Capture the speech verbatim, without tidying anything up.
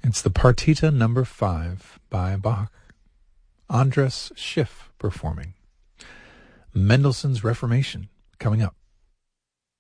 It's the Partita number five by Bach. Andras Schiff performing. Mendelssohn's Reformation coming up.